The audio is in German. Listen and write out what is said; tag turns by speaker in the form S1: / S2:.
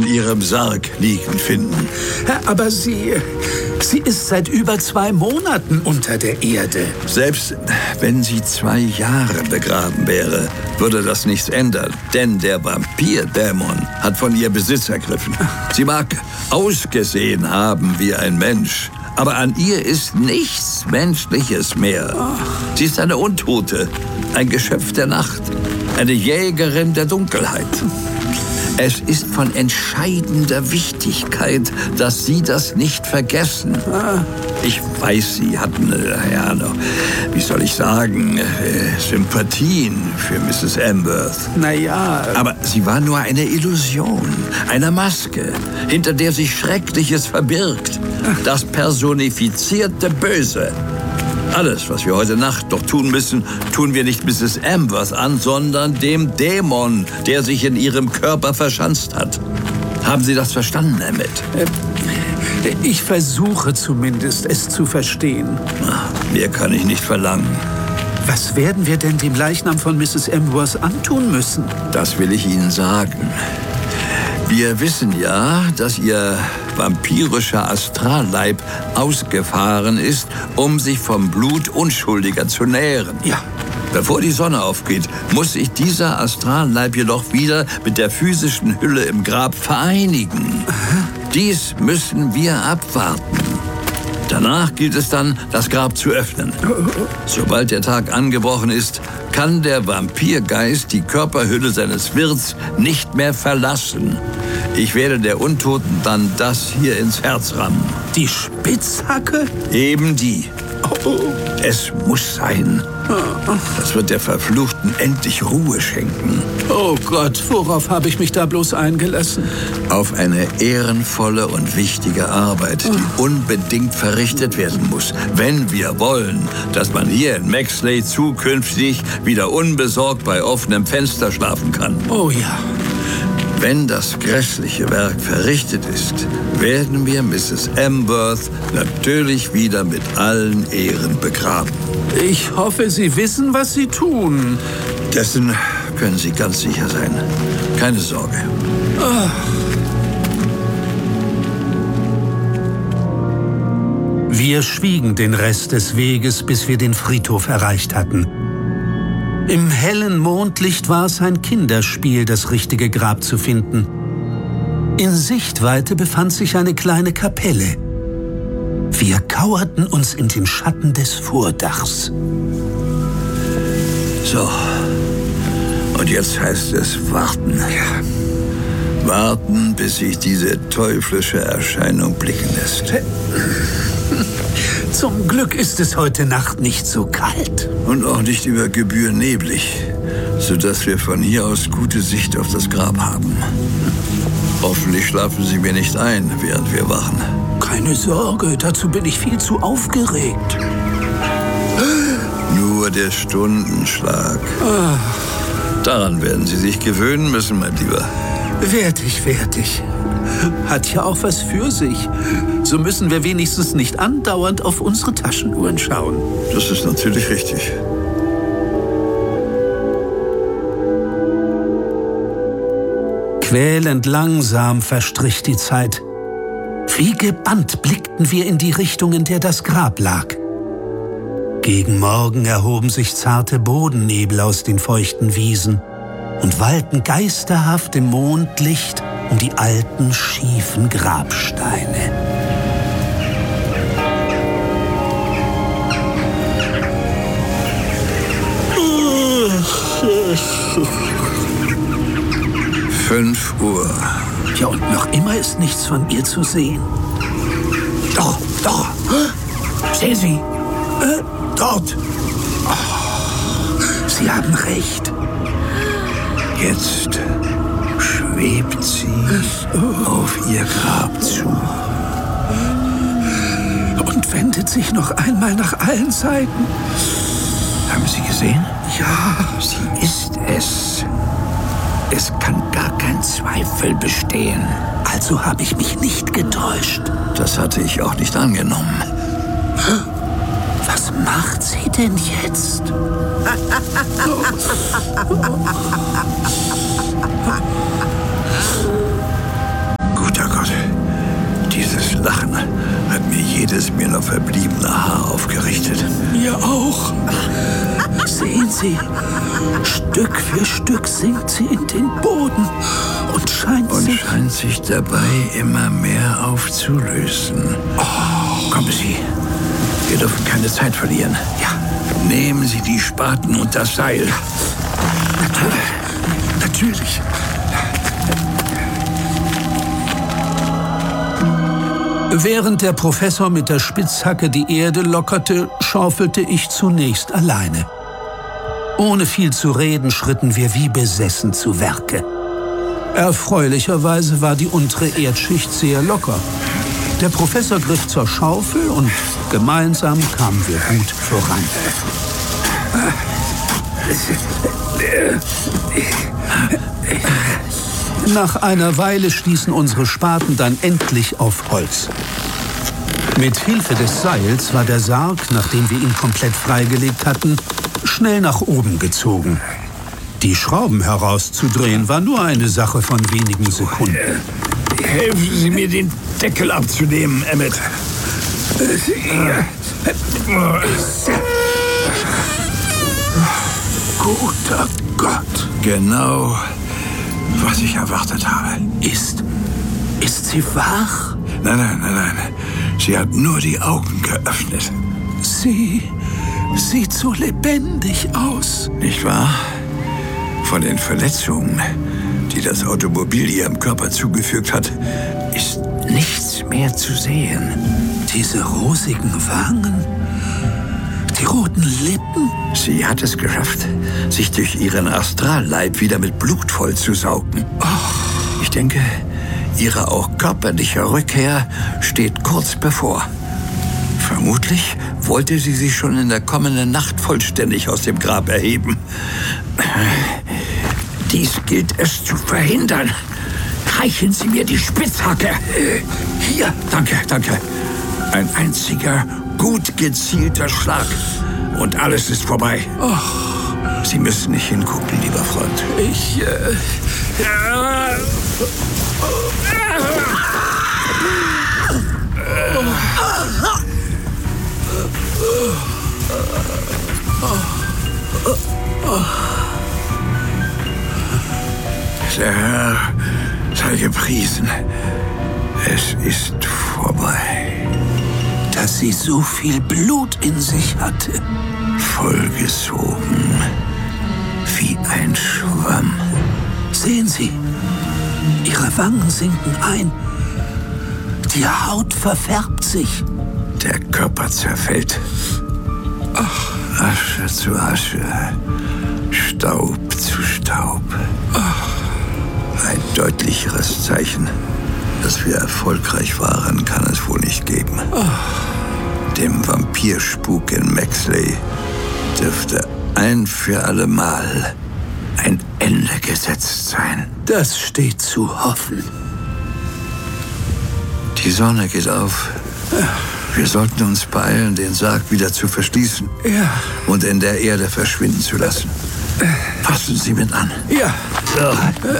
S1: ihrem Sarg liegen finden.
S2: Aber sie ist seit über 2 Monaten unter der Erde.
S1: Selbst wenn sie 2 Jahre begraben wäre, würde das nichts ändern. Denn der Vampir-Dämon hat von ihr Besitz ergriffen. Sie mag ausgesehen haben wie ein Mensch, aber an ihr ist nichts Menschliches mehr. Sie ist eine Untote, ein Geschöpf der Nacht, eine Jägerin der Dunkelheit. Es ist von entscheidender Wichtigkeit, dass Sie das nicht vergessen. Ich weiß, Sie hatten, wie soll ich sagen, Sympathien für Mrs. Amberth.
S2: Naja.
S1: Aber sie war nur eine Illusion, eine Maske, hinter der sich Schreckliches verbirgt. Das personifizierte Böse. Alles, was wir heute Nacht noch tun müssen, tun wir nicht Mrs. Amberth an, sondern dem Dämon, der sich in ihrem Körper verschanzt hat. Haben Sie das verstanden, Emmett?
S2: Ich versuche zumindest, es zu verstehen.
S1: Mehr kann ich nicht verlangen.
S2: Was werden wir denn dem Leichnam von Mrs. Amberth antun müssen?
S1: Das will ich Ihnen sagen. Wir wissen ja, dass Ihr vampirischer Astralleib ausgefahren ist, um sich vom Blut Unschuldiger zu nähren.
S2: Ja.
S1: Bevor die Sonne aufgeht, muss sich dieser Astralleib jedoch wieder mit der physischen Hülle im Grab vereinigen. Dies müssen wir abwarten. Danach gilt es dann, das Grab zu öffnen. Sobald der Tag angebrochen ist, kann der Vampirgeist die Körperhülle seines Wirts nicht mehr verlassen. Ich werde der Untoten dann das hier ins Herz rammen.
S2: Die Spitzhacke?
S1: Eben die. Es muss sein. Das wird der Verfluchten endlich Ruhe schenken.
S2: Oh Gott, worauf habe ich mich da bloß eingelassen?
S1: Auf eine ehrenvolle und wichtige Arbeit, die unbedingt verrichtet werden muss, wenn wir wollen, dass man hier in Maxley zukünftig wieder unbesorgt bei offenem Fenster schlafen kann.
S2: Oh ja.
S1: Wenn das grässliche Werk verrichtet ist, werden wir Mrs. Amberth natürlich wieder mit allen Ehren begraben.
S2: Ich hoffe, Sie wissen, was Sie tun.
S1: Dessen können Sie ganz sicher sein. Keine Sorge.
S2: Wir schwiegen den Rest des Weges, bis wir den Friedhof erreicht hatten. Im hellen Mondlicht war es ein Kinderspiel, das richtige Grab zu finden. In Sichtweite befand sich eine kleine Kapelle. Wir kauerten uns in den Schatten des Vordachs.
S1: So, und jetzt heißt es warten. Warten, bis sich diese teuflische Erscheinung blicken lässt.
S2: Zum Glück ist es heute Nacht nicht so kalt.
S1: Und auch nicht über Gebühr neblig, sodass wir von hier aus gute Sicht auf das Grab haben. Hoffentlich schlafen Sie mir nicht ein, während wir wachen.
S2: Keine Sorge, dazu bin ich viel zu aufgeregt.
S1: Nur der Stundenschlag. Daran werden Sie sich gewöhnen müssen, mein Lieber.
S2: Werd ich. Hat ja auch was für sich. So müssen wir wenigstens nicht andauernd auf unsere Taschenuhren schauen.
S1: Das ist natürlich richtig.
S2: Quälend langsam verstrich die Zeit. Wie gebannt blickten wir in die Richtung, in der das Grab lag. Gegen Morgen erhoben sich zarte Bodennebel aus den feuchten Wiesen und wallten geisterhaft im Mondlicht um die alten, schiefen Grabsteine.
S1: Fünf Uhr.
S2: Ja, und noch immer ist nichts von ihr zu sehen. Doch. Sehen Sie. Dort. Oh, Sie haben recht.
S1: Jetzt schwebt sie auf ihr Grab zu.
S2: Und wendet sich noch einmal nach allen Seiten.
S1: Haben Sie gesehen?
S2: Ja.
S1: Sie ist es. Es kann gar kein Zweifel bestehen.
S2: Also habe ich mich nicht getäuscht.
S1: Das hatte ich auch nicht angenommen.
S2: Was macht sie denn jetzt?
S1: Lachen hat mir jedes mir noch verbliebene Haar aufgerichtet.
S2: Mir auch. Sehen Sie, Stück für Stück sinkt sie in den Boden und scheint
S1: sich dabei immer mehr aufzulösen.
S2: Oh.
S1: Kommen Sie, wir dürfen keine Zeit verlieren.
S2: Ja.
S1: Nehmen Sie die Spaten und das Seil.
S2: Natürlich. Während der Professor mit der Spitzhacke die Erde lockerte, schaufelte ich zunächst alleine. Ohne viel zu reden, schritten wir wie besessen zu Werke. Erfreulicherweise war die untere Erdschicht sehr locker. Der Professor griff zur Schaufel und gemeinsam kamen wir gut voran. Nach einer Weile stießen unsere Spaten dann endlich auf Holz. Mit Hilfe des Seils war der Sarg, nachdem wir ihn komplett freigelegt hatten, schnell nach oben gezogen. Die Schrauben herauszudrehen war nur eine Sache von wenigen Sekunden.
S1: Helfen Sie mir, den Deckel abzunehmen, Emmett.
S2: Guter Gott.
S1: Genau, was ich erwartet habe.
S2: Ist sie wach?
S1: Nein. Sie hat nur die Augen geöffnet.
S2: Sie sieht so lebendig aus.
S1: Nicht wahr? Von den Verletzungen, die das Automobil ihrem Körper zugefügt hat, ist nichts mehr zu sehen.
S2: Diese rosigen Wangen, die roten Lippen.
S1: Sie hat es geschafft, sich durch ihren Astralleib wieder mit Blut vollzusaugen. Ich denke, ihre auch körperliche Rückkehr steht kurz bevor. Vermutlich wollte sie sich schon in der kommenden Nacht vollständig aus dem Grab erheben. Dies gilt es zu verhindern. Reichen Sie mir die Spitzhacke. Hier. Danke. Ein einziger, gut gezielter Schlag. Und alles ist vorbei. Sie müssen nicht hingucken, lieber Freund. Der Herr sei gepriesen. Es ist vorbei.
S2: Dass sie so viel Blut in sich hatte.
S1: Vollgesogen. Wie ein Schwamm.
S2: Sehen Sie, ihre Wangen sinken ein. Die Haut verfärbt sich.
S1: Der Körper zerfällt. Asche zu Asche. Staub zu Staub. Ein deutlicheres Zeichen, dass wir erfolgreich waren, kann es wohl nicht geben. Dem Vampirspuk in Maxley dürfte ein für allemal ein Ende gesetzt sein.
S2: Das steht zu hoffen.
S1: Die Sonne geht auf. Wir sollten uns beeilen, den Sarg wieder zu verschließen und in der Erde verschwinden zu lassen. Fassen Sie mit an.
S2: Ja.